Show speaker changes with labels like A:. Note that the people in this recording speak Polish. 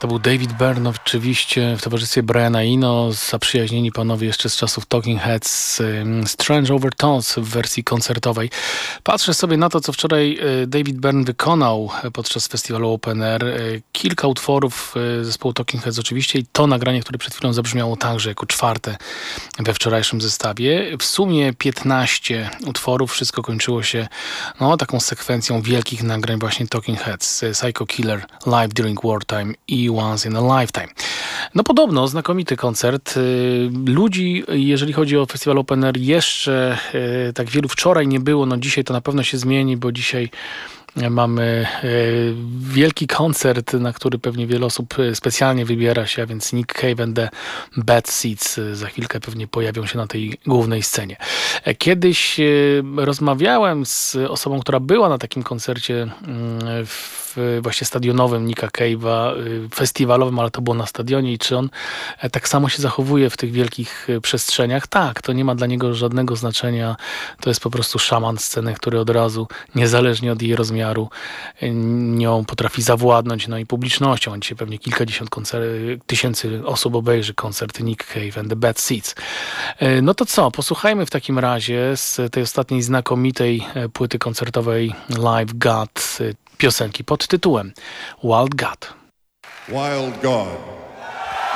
A: To był David Byrne, oczywiście w towarzystwie Briana Eno, zaprzyjaźnieni panowie jeszcze z czasów Talking Heads, Strange Overtones w wersji koncertowej. Patrzę sobie na to, co wczoraj David Byrne wykonał podczas festiwalu Open Air. Kilka utworów zespołu Talking Heads oczywiście i to nagranie, które przed chwilą zabrzmiało także jako czwarte we wczorajszym zestawie. W sumie 15 utworów, wszystko kończyło się taką sekwencją wielkich nagrań właśnie Talking Heads, Psycho Killer, Live During Wartime i Once in a Lifetime. Podobno znakomity koncert. Ludzi, jeżeli chodzi o festiwal Open Air, jeszcze tak wielu wczoraj nie było. Dzisiaj to na pewno się zmieni, bo dzisiaj mamy wielki koncert, na który pewnie wiele osób specjalnie wybiera się, a więc Nick Cave and the Bad Seeds za chwilkę pewnie pojawią się na tej głównej scenie. Kiedyś rozmawiałem z osobą, która była na takim koncercie właśnie stadionowym Nicka Cave'a, festiwalowym, ale to było na stadionie i czy on tak samo się zachowuje w tych wielkich przestrzeniach? Tak, to nie ma dla niego żadnego znaczenia. To jest po prostu szaman sceny, który od razu, niezależnie od jej rozmiaru, nią potrafi zawładnąć, i publicznością. Dzisiaj pewnie kilkadziesiąt tysięcy osób obejrzy koncert Nick Cave and the Bad Seeds. To co? Posłuchajmy w takim razie z tej ostatniej znakomitej płyty koncertowej Live God piosenki pod tytułem Wild God.
B: Wild God.